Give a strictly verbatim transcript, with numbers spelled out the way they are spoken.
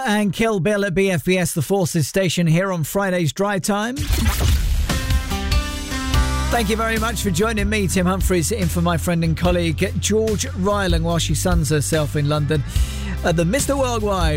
And Kill Bill at B F B S, the Forces station, here on Friday's Drive Time. Thank you very much for joining me, Tim Humphries, in for my friend and colleague George Ryling while she suns herself in London at the Mister Worldwide